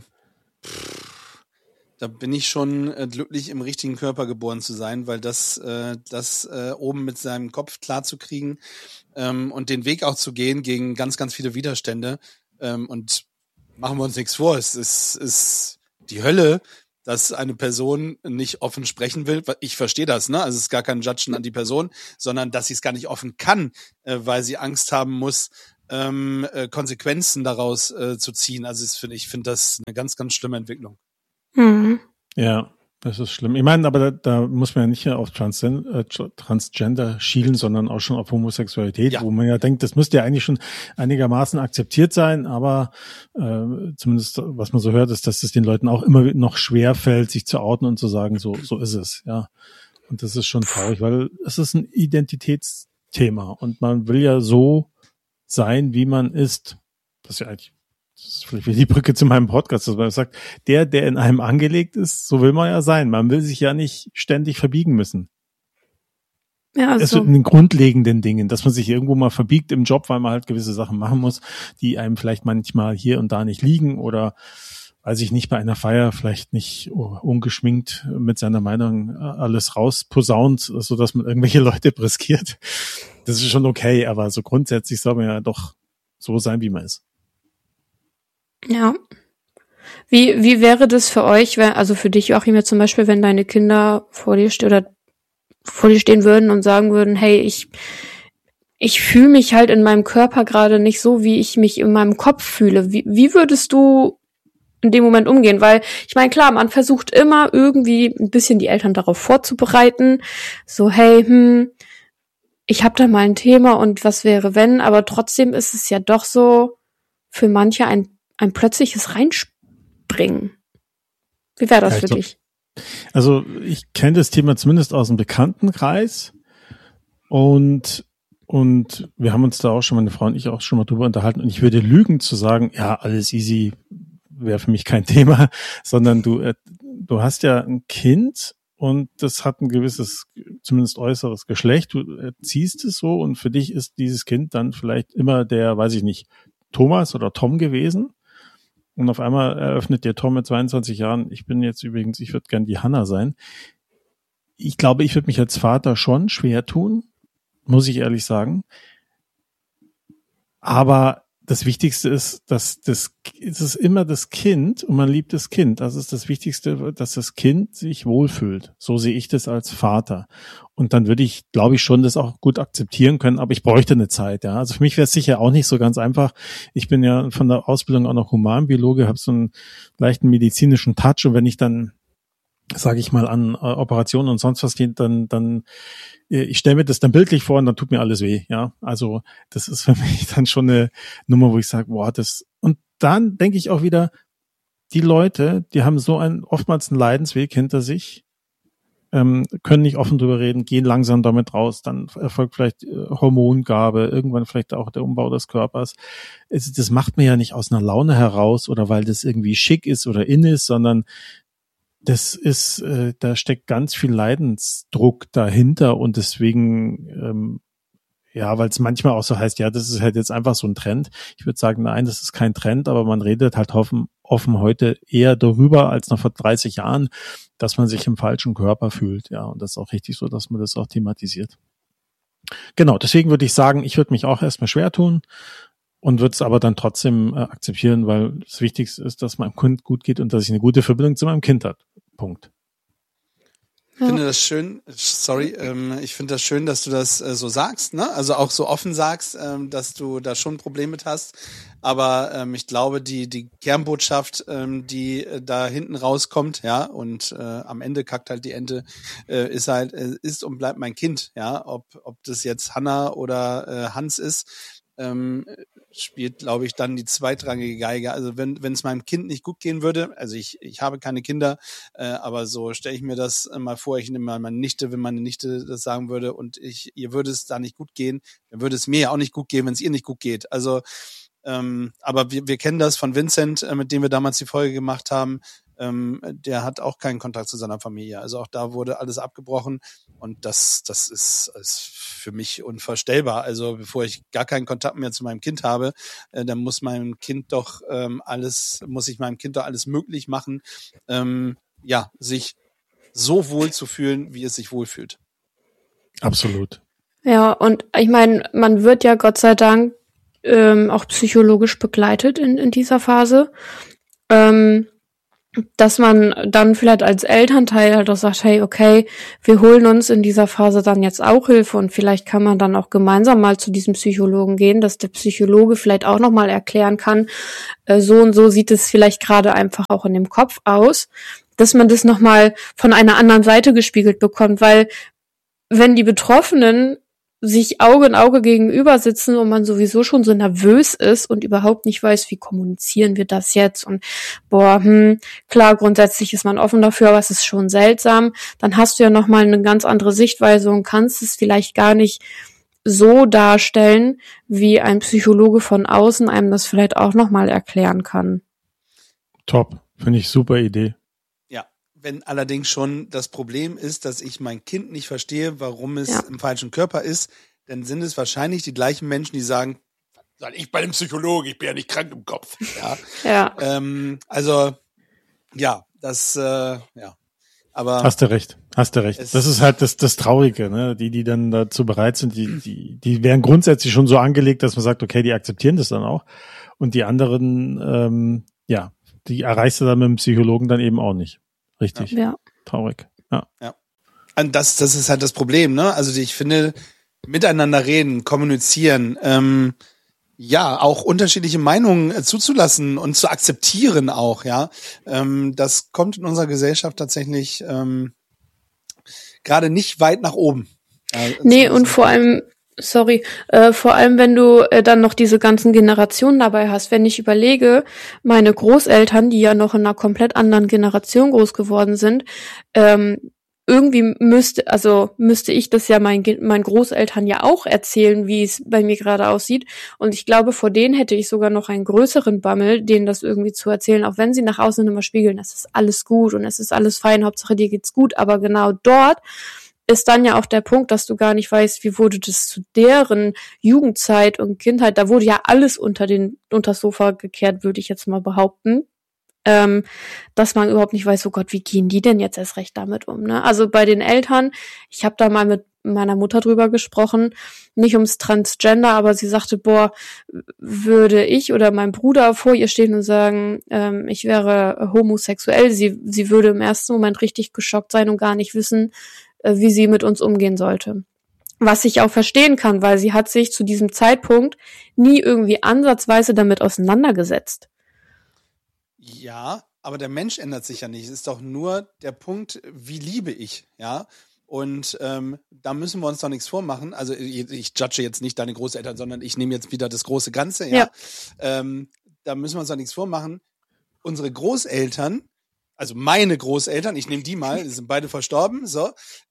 da bin ich schon glücklich, im richtigen Körper geboren zu sein, weil das oben mit seinem Kopf klar zu kriegen und den Weg auch zu gehen gegen ganz, ganz viele Widerstände und machen wir uns nichts vor, es ist die Hölle, dass eine Person nicht offen sprechen will. Ich verstehe das, ne? Also es ist gar kein Judgen an die Person, sondern dass sie es gar nicht offen kann, weil sie Angst haben muss, Konsequenzen daraus zu ziehen. Also ich finde das eine ganz, ganz schlimme Entwicklung. Mhm. Ja, das ist schlimm. Ich meine, aber da muss man ja nicht auf Transgender schielen, sondern auch schon auf Homosexualität, wo man ja denkt, das müsste ja eigentlich schon einigermaßen akzeptiert sein, aber zumindest was man so hört, ist, dass es den Leuten auch immer noch schwer fällt, sich zu outen und zu sagen, so ist es, ja. Und das ist schon traurig, weil es ist ein Identitätsthema und man will ja so sein, wie man ist. Das ist vielleicht die Brücke zu meinem Podcast, dass man sagt, der in einem angelegt ist, so will man ja sein. Man will sich ja nicht ständig verbiegen müssen. Ja, also. Es wird in den grundlegenden Dingen, dass man sich irgendwo mal verbiegt im Job, weil man halt gewisse Sachen machen muss, die einem vielleicht manchmal hier und da nicht liegen oder weiß ich nicht, bei einer Feier vielleicht nicht ungeschminkt mit seiner Meinung alles rausposaunt, so dass man irgendwelche Leute briskiert. Das ist schon okay, aber so grundsätzlich soll man ja doch so sein, wie man ist. Ja. Wie wäre das für euch, also für dich, Joachim, jetzt zum Beispiel, wenn deine Kinder vor dir stehen würden und sagen würden, hey, ich fühle mich halt in meinem Körper gerade nicht so, wie ich mich in meinem Kopf fühle. Wie würdest du in dem Moment umgehen? Weil, ich meine, klar, man versucht immer irgendwie ein bisschen die Eltern darauf vorzubereiten. So, hey, ich habe da mal ein Thema und was wäre wenn? Aber trotzdem ist es ja doch so für manche ein plötzliches Reinspringen. Wie wäre das für dich? Also ich kenne das Thema zumindest aus dem Bekanntenkreis und wir haben uns da auch schon, meine Frau und ich auch schon mal drüber unterhalten und ich würde lügen zu sagen, ja, alles easy, wäre für mich kein Thema, sondern du hast ja ein Kind und das hat ein gewisses, zumindest äußeres Geschlecht, du erziehst es so und für dich ist dieses Kind dann vielleicht immer der, weiß ich nicht, Thomas oder Tom gewesen. Und auf einmal eröffnet dir Tom mit 22 Jahren, ich würde gern die Hannah sein. Ich glaube, ich würde mich als Vater schon schwer tun, muss ich ehrlich sagen. Aber das Wichtigste ist, es ist immer das Kind und man liebt das Kind. Das ist das Wichtigste, dass das Kind sich wohlfühlt. So sehe ich das als Vater. Und dann würde ich, glaube ich, schon das auch gut akzeptieren können, aber ich bräuchte eine Zeit, ja. Also für mich wäre es sicher auch nicht so ganz einfach. Ich bin ja von der Ausbildung auch noch Humanbiologe, habe so einen leichten medizinischen Touch und wenn ich dann, sage ich mal, an Operationen und sonst was geht, dann ich stelle mir das dann bildlich vor und dann tut mir alles weh, ja. Also das ist für mich dann schon eine Nummer, wo ich sage, boah, und dann denke ich auch wieder, die Leute, die haben oftmals einen Leidensweg hinter sich, können nicht offen drüber reden, gehen langsam damit raus, dann erfolgt vielleicht Hormongabe, irgendwann vielleicht auch der Umbau des Körpers. Das macht man ja nicht aus einer Laune heraus oder weil das irgendwie schick ist oder in ist, sondern das ist, da steckt ganz viel Leidensdruck dahinter und deswegen, weil es manchmal auch so heißt, ja, das ist halt jetzt einfach so ein Trend. Ich würde sagen, nein, das ist kein Trend, aber man redet halt offen heute eher darüber als noch vor 30 Jahren, dass man sich im falschen Körper fühlt, ja, und das ist auch richtig so, dass man das auch thematisiert. Genau, deswegen würde ich sagen, ich würde mich auch erstmal schwer tun und würde es aber dann trotzdem akzeptieren, weil das Wichtigste ist, dass meinem Kind gut geht und dass ich eine gute Verbindung zu meinem Kind habe. Punkt. Ich finde das schön, ich finde das schön, dass du das so sagst, ne? Also auch so offen sagst, dass du da schon ein Problem mit hast. Aber ich glaube, die Kernbotschaft, die da hinten rauskommt, ja, und am Ende kackt halt die Ente, ist halt, ist und bleibt mein Kind, ja. Ob das jetzt Hannah oder Hans ist, spielt, glaube ich, dann die zweitrangige Geige. Also wenn es meinem Kind nicht gut gehen würde, also ich habe keine Kinder, aber so stelle ich mir das mal vor, ich nehme mal meine Nichte, wenn meine Nichte das sagen würde und ihr würde es da nicht gut gehen, dann würde es mir ja auch nicht gut gehen, wenn es ihr nicht gut geht. Also aber wir kennen das von Vincent, mit dem wir damals die Folge gemacht haben. Der hat auch keinen Kontakt zu seiner Familie. Also auch da wurde alles abgebrochen und das ist für mich unvorstellbar. Also bevor ich gar keinen Kontakt mehr zu meinem Kind habe, dann muss ich meinem Kind doch alles möglich machen, sich so wohl zu fühlen, wie es sich wohlfühlt. Absolut. Ja, und ich meine, man wird ja Gott sei Dank auch psychologisch begleitet in dieser Phase. dass man dann vielleicht als Elternteil halt auch sagt, hey, okay, wir holen uns in dieser Phase dann jetzt auch Hilfe und vielleicht kann man dann auch gemeinsam mal zu diesem Psychologen gehen, dass der Psychologe vielleicht auch nochmal erklären kann, so und so sieht es vielleicht gerade einfach auch in dem Kopf aus, dass man das nochmal von einer anderen Seite gespiegelt bekommt, weil wenn die Betroffenen sich Auge in Auge gegenüber sitzen und man sowieso schon so nervös ist und überhaupt nicht weiß, wie kommunizieren wir das jetzt und klar, grundsätzlich ist man offen dafür, aber es ist schon seltsam, dann hast du ja nochmal eine ganz andere Sichtweise und kannst es vielleicht gar nicht so darstellen, wie ein Psychologe von außen einem das vielleicht auch nochmal erklären kann. Top, finde ich super Idee. Wenn allerdings schon das Problem ist, dass ich mein Kind nicht verstehe, warum es im falschen Körper ist, dann sind es wahrscheinlich die gleichen Menschen, die sagen, soll ich bei dem Psychologen, ich bin ja nicht krank im Kopf. Ja. Aber Hast du recht. Das ist halt das Traurige, ne? Die dann dazu bereit sind, die wären grundsätzlich schon so angelegt, dass man sagt, okay, die akzeptieren das dann auch. Und die anderen, die erreichst du dann mit dem Psychologen dann eben auch nicht. Richtig. Ja. Traurig. Ja. Und das ist halt das Problem, ne? Also ich finde, miteinander reden, kommunizieren, auch unterschiedliche Meinungen zuzulassen und zu akzeptieren auch, ja. Das kommt in unserer Gesellschaft tatsächlich gerade nicht weit nach oben. Nee, und vor allem wenn du dann noch diese ganzen Generationen dabei hast, wenn ich überlege, meine Großeltern, die ja noch in einer komplett anderen Generation groß geworden sind, irgendwie müsste ich das ja meinen Großeltern ja auch erzählen, wie es bei mir gerade aussieht. Und ich glaube, vor denen hätte ich sogar noch einen größeren Bammel, denen das irgendwie zu erzählen, auch wenn sie nach außen immer spiegeln, es ist alles gut und es ist alles fein, Hauptsache dir geht's gut. Aber genau dort ist dann ja auch der Punkt, dass du gar nicht weißt, wie wurde das zu deren Jugendzeit und Kindheit, da wurde ja alles unters Sofa gekehrt, würde ich jetzt mal behaupten, dass man überhaupt nicht weiß, oh Gott, wie gehen die denn jetzt erst recht damit um, ne? Also bei den Eltern, ich habe da mal mit meiner Mutter drüber gesprochen, nicht ums Transgender, aber sie sagte, würde ich oder mein Bruder vor ihr stehen und sagen, ich wäre homosexuell, sie würde im ersten Moment richtig geschockt sein und gar nicht wissen, wie sie mit uns umgehen sollte. Was ich auch verstehen kann, weil sie hat sich zu diesem Zeitpunkt nie irgendwie ansatzweise damit auseinandergesetzt. Ja, aber der Mensch ändert sich ja nicht. Es ist doch nur der Punkt, wie liebe ich, ja? Und da müssen wir uns doch nichts vormachen. Also ich judge jetzt nicht deine Großeltern, sondern ich nehme jetzt wieder das große Ganze, ja? Da müssen wir uns doch nichts vormachen. Unsere Großeltern, also meine Großeltern, ich nehme die mal, die sind beide verstorben, so,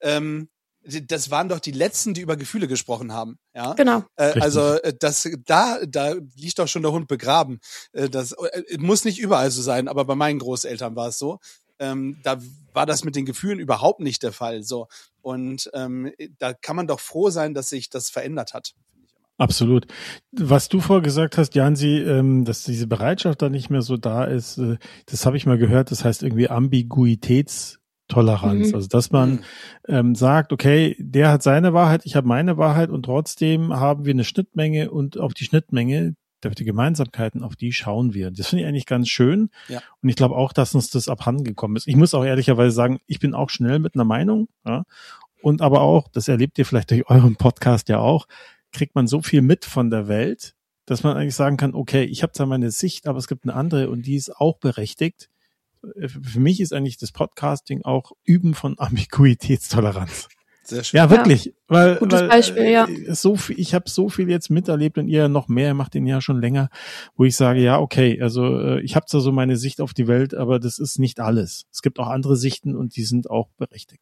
das waren doch die Letzten, die über Gefühle gesprochen haben, ja. Genau. Also da liegt doch schon der Hund begraben. Das muss nicht überall so sein, aber bei meinen Großeltern war es so. Da war das mit den Gefühlen überhaupt nicht der Fall, so. Und da kann man doch froh sein, dass sich das verändert hat. Absolut. Was du vorher gesagt hast, Jansi, dass diese Bereitschaft da nicht mehr so da ist, das habe ich mal gehört, das heißt irgendwie Ambiguitätstoleranz. Also dass man sagt, okay, der hat seine Wahrheit, ich habe meine Wahrheit und trotzdem haben wir eine Schnittmenge und auf die Schnittmenge, die Gemeinsamkeiten, auf die schauen wir. Das finde ich eigentlich ganz schön. Ja. Und ich glaube auch, dass uns das abhandengekommen ist. Ich muss auch ehrlicherweise sagen, ich bin auch schnell mit einer Meinung. Ja? Und aber auch, das erlebt ihr vielleicht durch euren Podcast ja auch, kriegt man so viel mit von der Welt, dass man eigentlich sagen kann, okay, ich habe zwar meine Sicht, aber es gibt eine andere und die ist auch berechtigt. Für mich ist eigentlich das Podcasting auch Üben von Ambiguitätstoleranz. Sehr schön. Ja, wirklich. Ja. Gutes Beispiel, ja. Ich habe so viel jetzt miterlebt und ihr noch mehr, macht den ja schon länger, wo ich sage, ja, okay, also ich habe zwar so meine Sicht auf die Welt, aber das ist nicht alles. Es gibt auch andere Sichten und die sind auch berechtigt.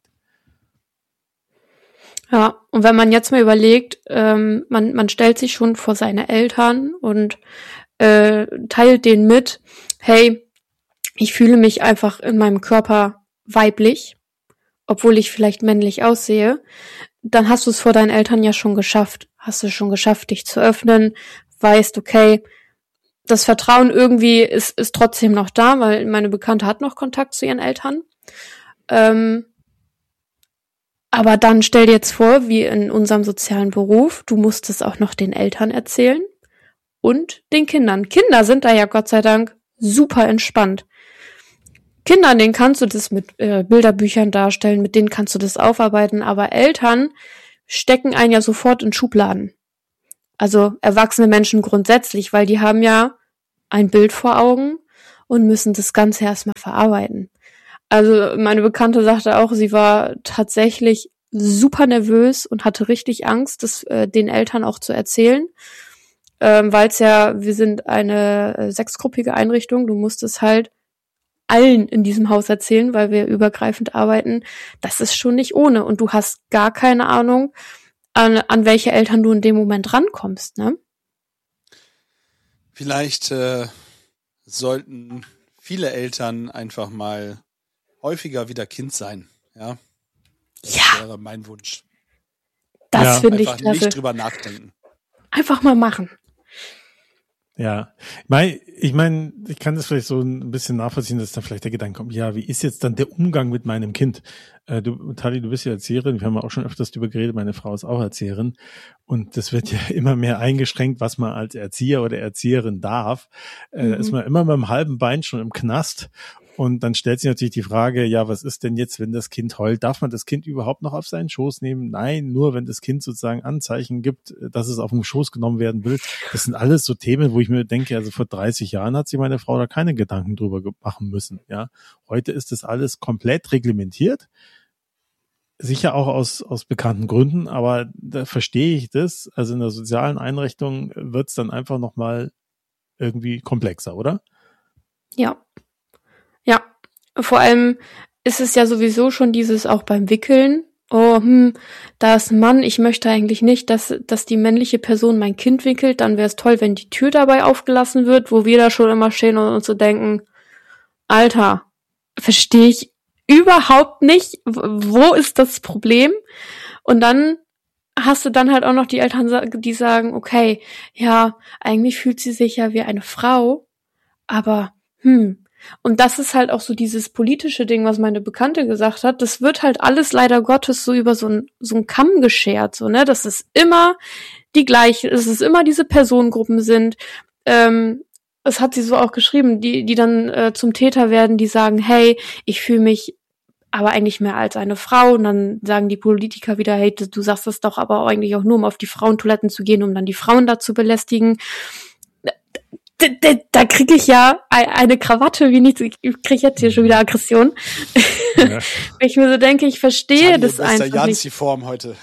Ja, und wenn man jetzt mal überlegt, man stellt sich schon vor seine Eltern und teilt denen mit, hey, ich fühle mich einfach in meinem Körper weiblich, obwohl ich vielleicht männlich aussehe, dann hast du es vor deinen Eltern ja schon geschafft. Hast du schon geschafft, dich zu öffnen, weißt, okay, das Vertrauen irgendwie ist trotzdem noch da, weil meine Bekannte hat noch Kontakt zu ihren Eltern. Aber dann stell dir jetzt vor, wie in unserem sozialen Beruf, du musst es auch noch den Eltern erzählen und den Kindern. Kinder sind da ja Gott sei Dank super entspannt. Kindern, denen kannst du das mit Bilderbüchern darstellen, mit denen kannst du das aufarbeiten, aber Eltern stecken einen ja sofort in Schubladen. Also erwachsene Menschen grundsätzlich, weil die haben ja ein Bild vor Augen und müssen das Ganze erstmal verarbeiten. Also meine Bekannte sagte auch, sie war tatsächlich super nervös und hatte richtig Angst, das den Eltern auch zu erzählen, weil es ja, wir sind eine sechsgruppige Einrichtung, du musst es halt allen in diesem Haus erzählen, weil wir übergreifend arbeiten. Das ist schon nicht ohne und du hast gar keine Ahnung, an welche Eltern du in dem Moment rankommst, ne? Vielleicht sollten viele Eltern einfach mal häufiger wieder Kind sein, ja? Das wäre mein Wunsch. Das finde ich einfach klasse. nicht drüber nachdenken. Einfach mal machen. Ja, ich kann das vielleicht so ein bisschen nachvollziehen, dass da vielleicht der Gedanke kommt, ja, wie ist jetzt dann der Umgang mit meinem Kind? Tali, du bist ja Erzieherin, wir haben auch schon öfters darüber geredet, meine Frau ist auch Erzieherin und das wird ja immer mehr eingeschränkt, was man als Erzieher oder Erzieherin darf. Da ist man immer mit einem halben Bein schon im Knast. Und dann stellt sich natürlich die Frage, ja, was ist denn jetzt, wenn das Kind heult? Darf man das Kind überhaupt noch auf seinen Schoß nehmen? Nein, nur wenn das Kind sozusagen Anzeichen gibt, dass es auf den Schoß genommen werden will. Das sind alles so Themen, wo ich mir denke, also vor 30 Jahren hat sich meine Frau da keine Gedanken drüber machen müssen. Ja, heute ist das alles komplett reglementiert. Sicher auch aus bekannten Gründen, aber da verstehe ich das. Also in der sozialen Einrichtung wird es dann einfach nochmal irgendwie komplexer, oder? Ja. Ja, vor allem ist es ja sowieso schon dieses auch beim Wickeln. Oh, da ist ein Mann, ich möchte eigentlich nicht, dass die männliche Person mein Kind wickelt. Dann wäre es toll, wenn die Tür dabei aufgelassen wird, wo wir da schon immer stehen und uns so denken, Alter, verstehe ich überhaupt nicht, wo ist das Problem? Und dann hast du dann halt auch noch die Eltern, die sagen, okay, ja, eigentlich fühlt sie sich ja wie eine Frau, aber und das ist halt auch so dieses politische Ding, was meine Bekannte gesagt hat. Das wird halt alles leider Gottes so über so ein Kamm geschert, so, ne? Dass es immer die gleiche, dass es immer diese Personengruppen sind. Das hat sie so auch geschrieben, die dann zum Täter werden, die sagen, hey, ich fühle mich aber eigentlich mehr als eine Frau. Und dann sagen die Politiker wieder, hey, du sagst das doch aber eigentlich auch nur, um auf die Frauentoiletten zu gehen, um dann die Frauen da zu belästigen. Da kriege ich ja eine Krawatte, wie nichts. Ich kriege jetzt hier schon wieder Aggression. Ja. Wenn ich mir so denke, ich verstehe das einfach nicht. Form heute.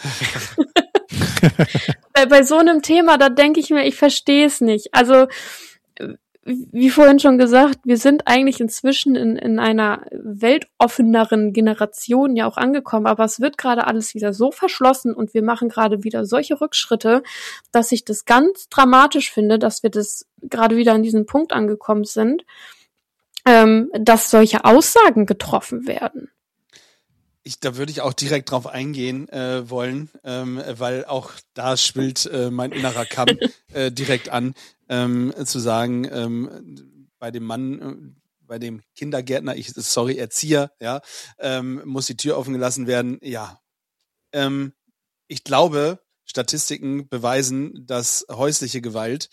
Bei so einem Thema, da denke ich mir, ich verstehe es nicht. Also, wie vorhin schon gesagt, wir sind eigentlich inzwischen in einer weltoffeneren Generation ja auch angekommen, aber es wird gerade alles wieder so verschlossen und wir machen gerade wieder solche Rückschritte, dass ich das ganz dramatisch finde, dass wir das gerade wieder an diesem Punkt angekommen sind, dass solche Aussagen getroffen werden. Da würde ich auch direkt drauf eingehen wollen, weil auch da schwillt mein innerer Kamm direkt an, zu sagen, bei dem Mann, bei dem Kindergärtner, Erzieher, ja, muss die Tür offen gelassen werden. Ja, ich glaube, Statistiken beweisen, dass häusliche Gewalt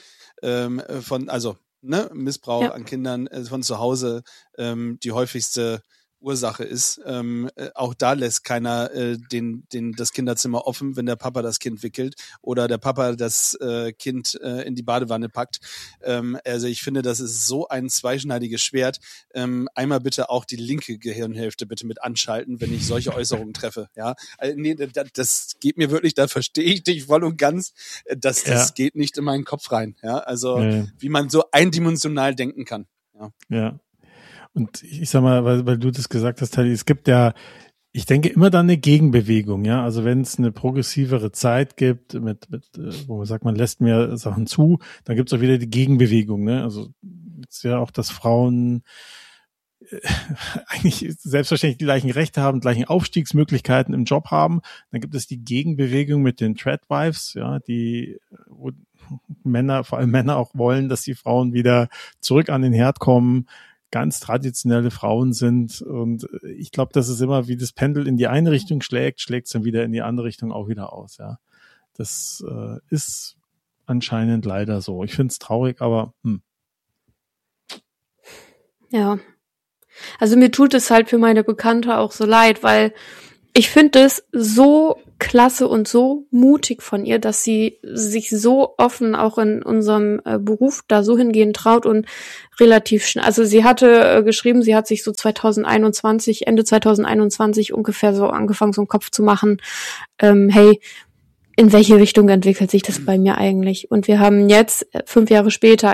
Missbrauch an Kindern von zu Hause die häufigste Ursache ist. Auch da lässt keiner das Kinderzimmer offen, wenn der Papa das Kind wickelt oder der Papa das Kind in die Badewanne packt. Also ich finde, das ist so ein zweischneidiges Schwert. Einmal bitte auch die linke Gehirnhälfte bitte mit anschalten, wenn ich solche Äußerungen treffe. Ja, nee, das geht mir wirklich, da verstehe ich dich voll und ganz. Das geht nicht in meinen Kopf rein. Ja, also wie man so eindimensional denken kann. Ja. Und ich sag mal, weil du das gesagt hast, Tali, es gibt ja, ich denke, immer dann eine Gegenbewegung, ja. Also wenn es eine progressivere Zeit gibt, wo man sagt, man lässt mehr Sachen zu, dann gibt es auch wieder die Gegenbewegung, ne? Also ist ja auch, dass Frauen eigentlich selbstverständlich die gleichen Rechte haben, gleichen Aufstiegsmöglichkeiten im Job haben. Dann gibt es die Gegenbewegung mit den Tradwives, ja, wo Männer, vor allem Männer auch wollen, dass die Frauen wieder zurück an den Herd kommen, ganz traditionelle Frauen sind. Und ich glaube, das ist immer, wie das Pendel in die eine Richtung schlägt es dann wieder in die andere Richtung auch wieder aus. Ja, das ist anscheinend leider so. Ich finde es traurig, aber Ja. Also mir tut es halt für meine Bekannte auch so leid, weil ich finde es so klasse und so mutig von ihr, dass sie sich so offen auch in unserem Beruf da so hingehen traut und relativ schnell. Also sie hatte geschrieben, sie hat sich so Ende 2021 ungefähr so angefangen, so einen Kopf zu machen. Hey, in welche Richtung entwickelt sich das bei mir eigentlich? Und wir haben jetzt 5 Jahre später,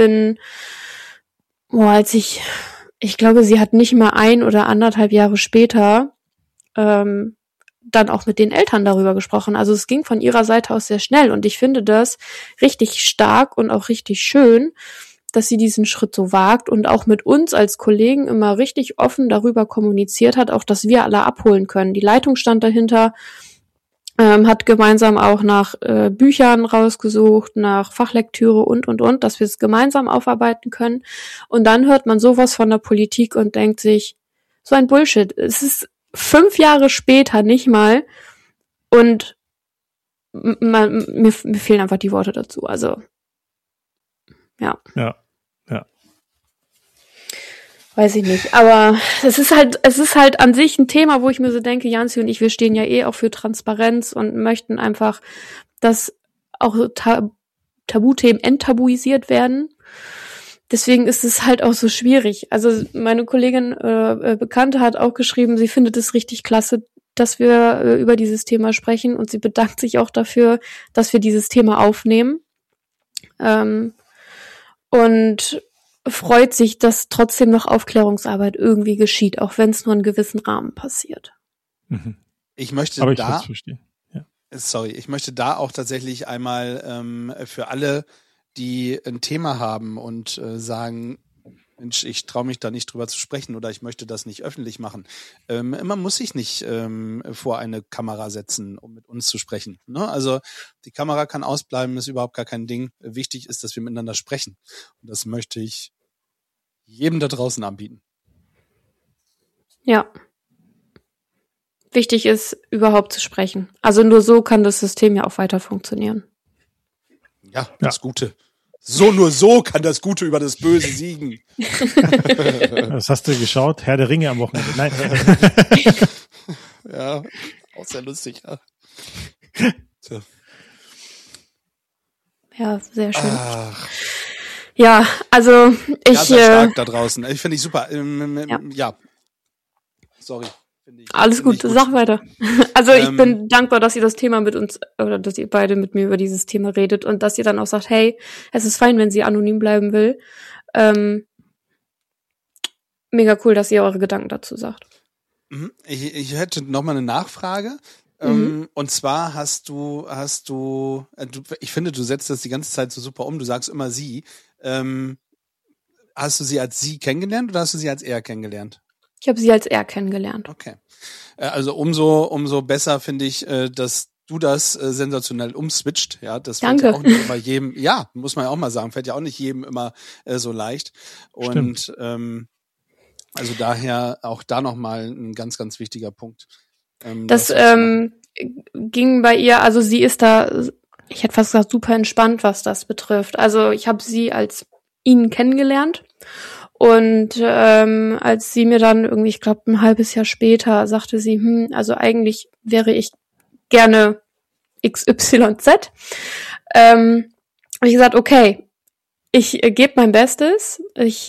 ich glaube, sie hat nicht mal 1 oder 1,5 Jahre später dann auch mit den Eltern darüber gesprochen. Also es ging von ihrer Seite aus sehr schnell und ich finde das richtig stark und auch richtig schön, dass sie diesen Schritt so wagt und auch mit uns als Kollegen immer richtig offen darüber kommuniziert hat, auch dass wir alle abholen können. Die Leitung stand dahinter, hat gemeinsam auch nach Büchern rausgesucht, nach Fachlektüre und, dass wir es gemeinsam aufarbeiten können. Und dann hört man sowas von der Politik und denkt sich, so ein Bullshit. Es ist 5 Jahre später nicht mal und mir fehlen einfach die Worte dazu. Also, ja. Ja. Weiß ich nicht. Aber es ist halt an sich ein Thema, wo ich mir so denke, Janzi und ich, wir stehen ja auch für Transparenz und möchten einfach, dass auch Tabuthemen enttabuisiert werden. Deswegen ist es halt auch so schwierig. Also meine Kollegin, Bekannte, hat auch geschrieben, sie findet es richtig klasse, dass wir über dieses Thema sprechen und sie bedankt sich auch dafür, dass wir dieses Thema aufnehmen. Und freut sich, dass trotzdem noch Aufklärungsarbeit irgendwie geschieht, auch wenn es nur in gewissen Rahmen passiert. Ich möchte Aber da, verstehen. Ja. ich möchte da auch tatsächlich einmal für alle, die ein Thema haben und sagen, Mensch, ich traue mich da nicht drüber zu sprechen oder ich möchte das nicht öffentlich machen. Man muss sich nicht vor eine Kamera setzen, um mit uns zu sprechen. Ne? Also die Kamera kann ausbleiben, ist überhaupt gar kein Ding. Wichtig ist, dass wir miteinander sprechen. Und das möchte ich jedem da draußen anbieten. Ja. Wichtig ist, überhaupt zu sprechen. Also nur so kann das System ja auch weiter funktionieren. Ja, das Gute. Nur so kann das Gute über das Böse siegen. Was hast du geschaut? Herr der Ringe am Wochenende. Nein. Ja, auch sehr lustig. Ja, so. Ja, sehr schön. Ach. Ja, also Ja, sehr stark da draußen. Ich finde ich super. Ja. Sorry. Alles gut, sag weiter. Also ich bin dankbar, dass ihr das Thema mit uns, oder dass ihr beide mit mir über dieses Thema redet und dass ihr dann auch sagt, hey, es ist fein, wenn sie anonym bleiben will. Mega cool, dass ihr eure Gedanken dazu sagt. Ich hätte noch mal eine Nachfrage. Und zwar hast du, ich finde, du setzt das die ganze Zeit so super um. Du sagst immer sie. Hast du sie als sie kennengelernt oder hast du sie als er kennengelernt? Ich habe sie als er kennengelernt. Okay. Also umso besser finde ich, dass du das sensationell umswitcht. Ja, das fällt ja auch nicht immer jedem, ja, muss man ja auch mal sagen, fällt ja auch nicht jedem immer so leicht. Und also daher auch da nochmal ein ganz, ganz wichtiger Punkt. Das ging bei ihr, also sie ist da, ich hätte fast gesagt, super entspannt, was das betrifft. Also ich habe sie als ihn kennengelernt. Und als sie mir dann irgendwie, ich glaube, ein halbes Jahr später sagte sie, also eigentlich wäre ich gerne XYZ, habe ich gesagt, okay, ich gebe mein Bestes.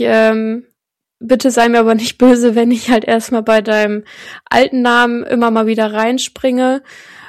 Bitte sei mir aber nicht böse, wenn ich halt erstmal bei deinem alten Namen immer mal wieder reinspringe.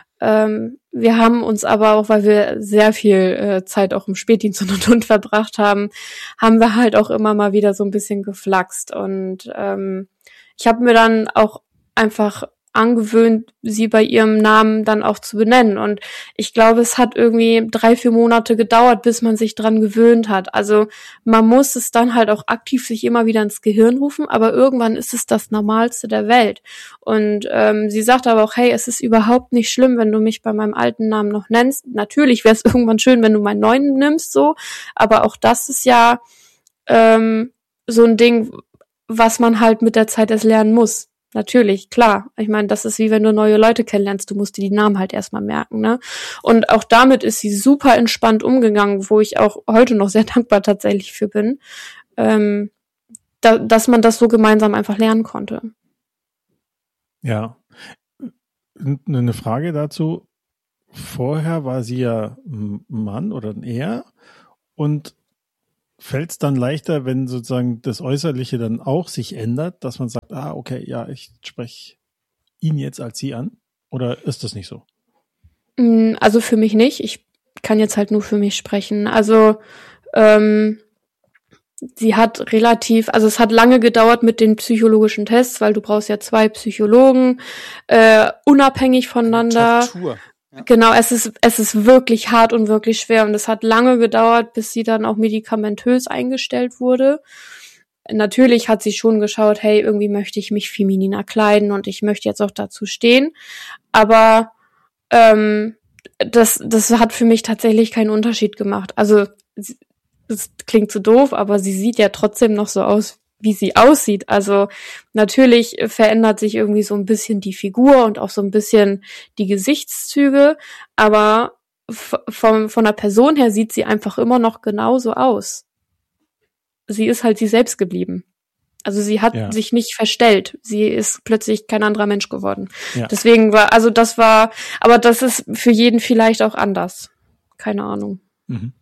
Wir haben uns aber auch, weil wir sehr viel Zeit auch im Spätdienst und verbracht haben wir halt auch immer mal wieder so ein bisschen geflaxt. Und ich habe mir dann auch einfach angewöhnt, sie bei ihrem Namen dann auch zu benennen. Und ich glaube, es hat irgendwie 3-4 Monate gedauert, bis man sich dran gewöhnt hat. Also man muss es dann halt auch aktiv sich immer wieder ins Gehirn rufen, aber irgendwann ist es das Normalste der Welt. Und sie sagt aber auch, hey, es ist überhaupt nicht schlimm, wenn du mich bei meinem alten Namen noch nennst. Natürlich wäre es irgendwann schön, wenn du meinen neuen nimmst, so, aber auch das ist ja so ein Ding, was man halt mit der Zeit erst lernen muss. Natürlich, klar. Ich meine, das ist wie wenn du neue Leute kennenlernst, du musst dir die Namen halt erstmal merken, ne? Und auch damit ist sie super entspannt umgegangen, wo ich auch heute noch sehr dankbar tatsächlich für bin. dass man das so gemeinsam einfach lernen konnte. Ja. Eine Frage dazu. Vorher war sie ja ein Mann oder ein Er und fällt es dann leichter, wenn sozusagen das Äußerliche dann auch sich ändert, dass man sagt, okay, ja, ich spreche ihn jetzt als sie an? Oder ist das nicht so? Also für mich nicht. Ich kann jetzt halt nur für mich sprechen. Also sie hat es hat lange gedauert mit den psychologischen Tests, weil du brauchst ja 2 Psychologen, unabhängig voneinander. Tortur. Ja. Genau, es ist wirklich hart und wirklich schwer und es hat lange gedauert, bis sie dann auch medikamentös eingestellt wurde. Natürlich hat sie schon geschaut, hey, irgendwie möchte ich mich femininer kleiden und ich möchte jetzt auch dazu stehen, aber das hat für mich tatsächlich keinen Unterschied gemacht. Also das klingt so doof, aber sie sieht ja trotzdem noch so aus, wie sie aussieht. Also natürlich verändert sich irgendwie so ein bisschen die Figur und auch so ein bisschen die Gesichtszüge, aber von der Person her sieht sie einfach immer noch genauso aus. Sie ist halt sie selbst geblieben. Also sie hat sich nicht verstellt. Sie ist plötzlich kein anderer Mensch geworden. Ja. Deswegen aber das ist für jeden vielleicht auch anders. Keine Ahnung. Mhm.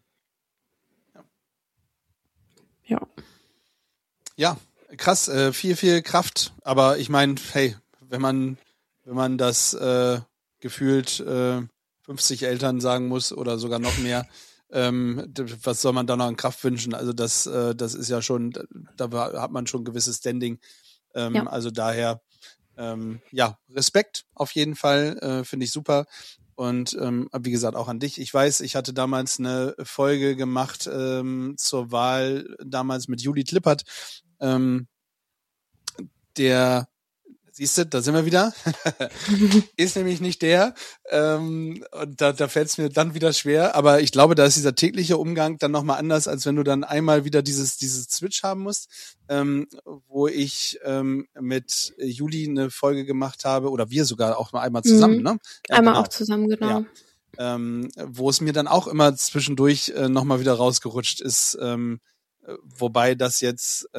Ja. Ja, krass, viel Kraft. Aber ich meine, hey, wenn man das gefühlt 50 Eltern sagen muss oder sogar noch mehr, was soll man da noch an Kraft wünschen? Also das ist ja schon, da hat man schon ein gewisses Standing. Also daher, Respekt auf jeden Fall, finde ich super. Und wie gesagt, auch an dich. Ich weiß, ich hatte damals eine Folge gemacht zur Wahl, damals mit Juli Klippert. Siehst du, da sind wir wieder. Ist nämlich nicht der. Und da fällt es mir dann wieder schwer. Aber ich glaube, da ist dieser tägliche Umgang dann nochmal anders, als wenn du dann einmal wieder dieses Switch haben musst, wo ich mit Juli eine Folge gemacht habe, oder wir sogar auch mal einmal zusammen, ne? Ja, einmal genau. auch zusammen, genau. Ja. Wo es mir dann auch immer zwischendurch nochmal wieder rausgerutscht ist, wobei das jetzt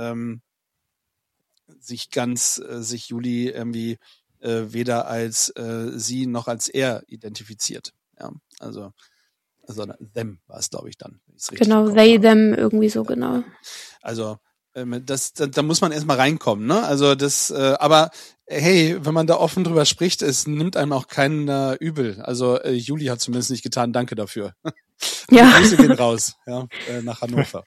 sich Juli irgendwie weder als sie noch als er identifiziert. Ja, also them war es, glaube ich, dann. Genau, they, them, irgendwie so, genau. Also da muss man erstmal reinkommen, ne? Also aber hey, wenn man da offen drüber spricht, es nimmt einem auch keiner übel. Also Juli hat zumindest nicht getan, danke dafür. Ja. Grüße gehen raus, ja, nach Hannover.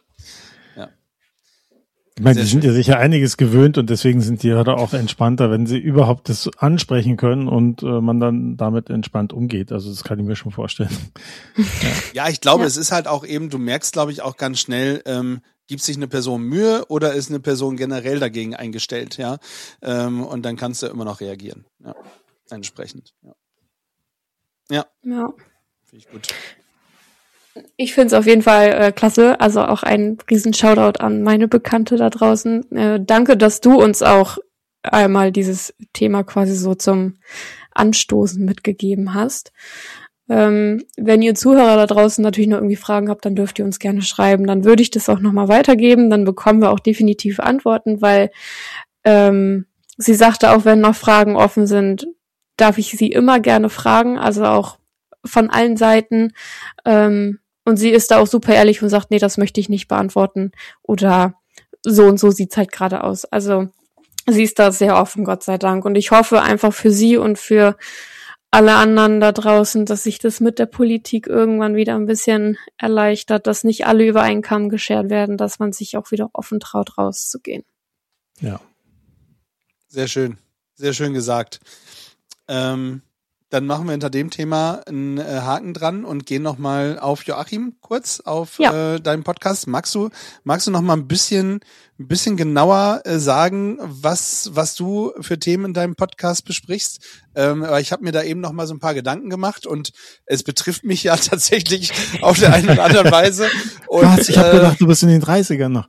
Ich meine, die sind ja sicher einiges gewöhnt und deswegen sind die da auch entspannter, wenn sie überhaupt das ansprechen können und man dann damit entspannt umgeht. Also das kann ich mir schon vorstellen. Ja, ich glaube, es ist halt auch eben, du merkst, glaube ich, auch ganz schnell, gibt sich eine Person Mühe oder ist eine Person generell dagegen eingestellt, ja? Und dann kannst du immer noch reagieren, ja, entsprechend. Ja. Finde ich gut. Ich finde es auf jeden Fall klasse, also auch ein riesen Shoutout an meine Bekannte da draußen. Danke, dass du uns auch einmal dieses Thema quasi so zum Anstoßen mitgegeben hast. Wenn ihr Zuhörer da draußen natürlich noch irgendwie Fragen habt, dann dürft ihr uns gerne schreiben. Dann würde ich das auch nochmal weitergeben, dann bekommen wir auch definitiv Antworten, weil sie sagte auch, wenn noch Fragen offen sind, darf ich sie immer gerne fragen, also auch von allen Seiten. Und sie ist da auch super ehrlich und sagt, nee, das möchte ich nicht beantworten. Oder so und so sieht's halt gerade aus. Also sie ist da sehr offen, Gott sei Dank. Und ich hoffe einfach für sie und für alle anderen da draußen, dass sich das mit der Politik irgendwann wieder ein bisschen erleichtert, dass nicht alle über einen Kamm geschert werden, dass man sich auch wieder offen traut, rauszugehen. Ja. Sehr schön. Sehr schön gesagt. Dann machen wir hinter dem Thema einen Haken dran und gehen nochmal auf Joachim kurz, auf deinen Podcast. Magst du noch mal ein bisschen genauer sagen, was du für Themen in deinem Podcast besprichst? Aber ich habe mir da eben noch mal so ein paar Gedanken gemacht und es betrifft mich ja tatsächlich auf der einen oder anderen Weise. Und, was? Ich habe gedacht, du bist in den 30ern noch.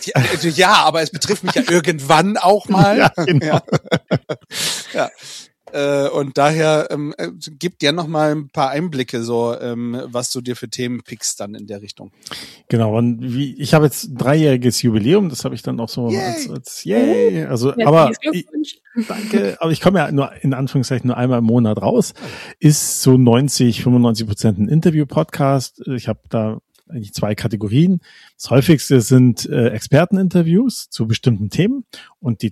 Ja, aber es betrifft mich ja irgendwann auch mal. Ja, genau. Ja. Und daher gib dir noch mal ein paar Einblicke, so was du dir für Themen pickst dann in der Richtung. Genau, und ich habe jetzt 3-jähriges Jubiläum, das habe ich dann auch so als Yay. Also, aber danke, aber ich komme ja nur in Anführungszeichen nur einmal im Monat raus. Ist so 95% ein Interview-Podcast. Ich habe da eigentlich 2 Kategorien. Das häufigste sind Experteninterviews zu bestimmten Themen und die